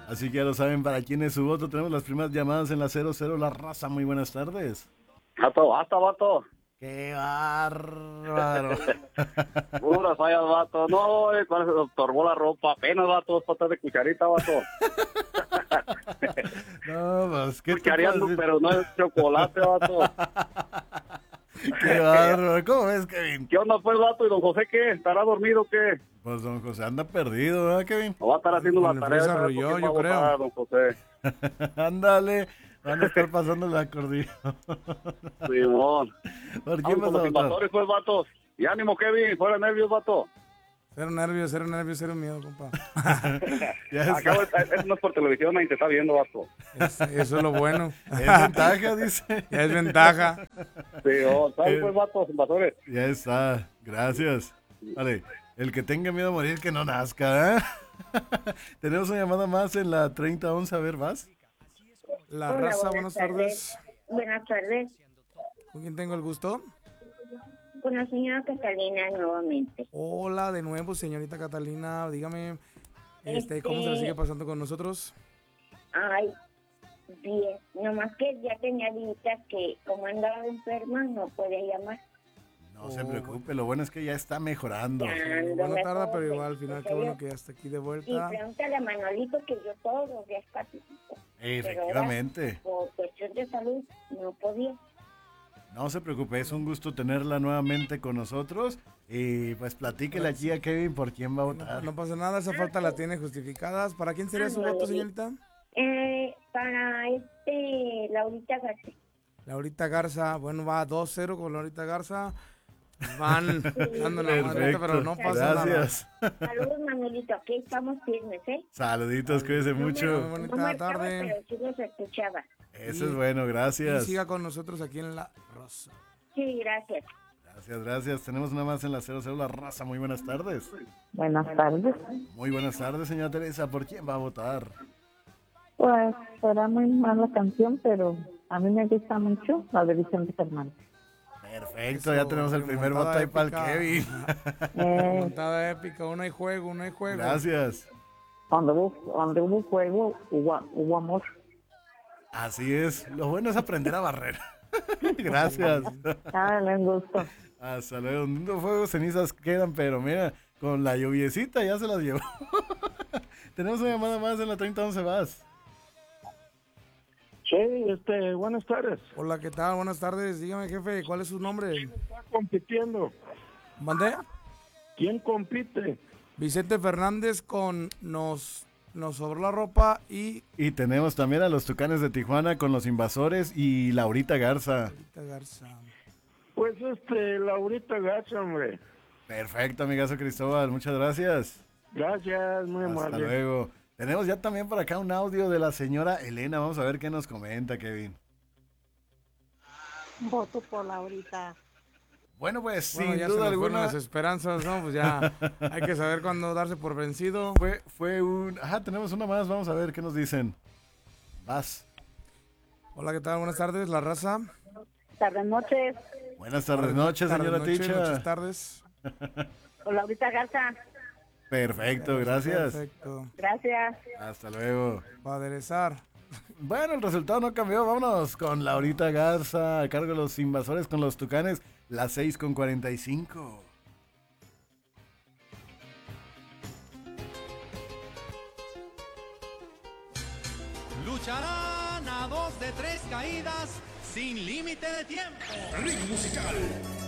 Así que ya lo saben para quién es su voto. Tenemos las primeras llamadas en la 00, La Raza. Muy buenas tardes. Hasta, vato. ¡Qué bárbaro! Puras fallas, vato. No, cuando se estorbó la ropa. Apenas, vato, 2 patas de cucharita, vato. No, pues, ¿qué te Cuchareando, puedo decir? pero no es chocolate, vato. ¡Qué bárbaro! ¿Cómo ves, Kevin? ¿Qué onda, pues, vato? ¿Y don José qué? ¿Estará dormido o qué? Pues don José anda perdido, ¿verdad, Kevin? No va a estar haciendo Con la el tarea. frío se ¿Sabe por arrulló, quién va yo a votar, creo. don José? Ándale, van a estar pasando la acordeón. Simón. ¿Por quién Vamos vas con a los votar? invasores, pues, vatos. Y ánimo, Kevin. Fuera nervios, vato. Cero nervios, cero miedo, compa. Ya está. Acabo, eso no es por televisión, nadie te está viendo, vato. Eso es lo bueno. Es ventaja, dice. Ya es ventaja. Sí, ¿sabes, pues, vatos, invasores? Ya está, gracias. Vale, el que tenga miedo a morir que no nazca, ¿eh? Tenemos una llamada más en la 3011, a ver, ¿vas? La Hola, Raza, buenas tardes. Buenas tardes. ¿Con quién tengo el gusto? Con la señora Catalina nuevamente. Hola de nuevo, señorita Catalina. Dígame, ¿cómo se le sigue pasando con nosotros? Ay, bien. Nomás que ya tenía días que como andaba enferma no podía llamar. No se preocupe, lo bueno es que ya está mejorando. Ya. Bueno, mejor, tarda, pero igual al final bendito qué sea bueno Dios. que ya está aquí de Y vuelta. pregúntale a Manolito que yo todos los días participo. Efectivamente. Pero ahora, por cuestión de salud no podía. No se preocupe, es un gusto tenerla nuevamente con nosotros. Y pues platíquele aquí a Kevin por quién va a votar. No pasa nada, esa falta la tiene justificadas. ¿Para quién sería su voto, señorita? Para Laurita García. Laurita Garza, bueno, va 2-0 con Laurita Garza. Van dando la madrita, pero no pasa gracias. Saludos, Manuelito. Aquí estamos firmes, ¿eh? Saluditos, cuídense Muy mucho. No bonita marcaba, tarde. pero sí los escuchaba. Eso es bueno, gracias. Y siga con nosotros aquí en La Rosa. Sí, gracias. Gracias. Tenemos una más en la 00, La Raza. Muy buenas tardes. Buenas tardes. Muy buenas tardes, señora Teresa. ¿Por quién va a votar? Pues será muy mala canción, pero a mí me gusta mucho la de Vicente Fernández. Perfecto, ya tenemos el primer voto ahí para el Kevin. Montada épica, uno hay juego. Gracias. Donde hubo fuego, hubo amor. Así es. Lo bueno es aprender a barrer. Gracias. Les gusto. Hasta luego. Un fuego, cenizas quedan, pero mira, con la lluviecita ya se las llevó. Tenemos una llamada más en la 3011, vas. Sí, buenas tardes. Hola, ¿qué tal? Buenas tardes. Dígame, jefe, ¿cuál es su nombre? ¿Quién está compitiendo? ¿Mandé? ¿Quién compite? Vicente Fernández con Nos sobró la ropa y Y tenemos también a los Tucanes de Tijuana con los Invasores y Laurita Garza. Laurita Garza. Pues Laurita Garza, hombre. Perfecto, amigazo Cristóbal. Muchas gracias. Gracias, muy Hasta amable. luego. Tenemos ya también por acá un audio de la señora Elena. Vamos a ver qué nos comenta, Kevin. Voto por Laurita. Bueno, pues Bueno, sin ya duda se nos fueron alguna las esperanzas, ¿no? Pues ya hay que saber cuándo darse por vencido. fue un... Ajá, tenemos una más. Vamos a ver qué nos dicen. Vas. Hola, ¿qué tal? Buenas tardes, La Raza. Tardes, noches. Buenas tardes, noches, señora Ticha. Muchas tardes. Con Laurita Garza. Perfecto, gracias. Perfecto. Gracias. Hasta luego. Para aderezar. Bueno, el resultado no cambió. Vámonos con Laurita Garza a cargo de los Invasores con los Tucanes. Las 6:45. Lucharán a 2 de 3 caídas sin límite de tiempo. Ritmo musical.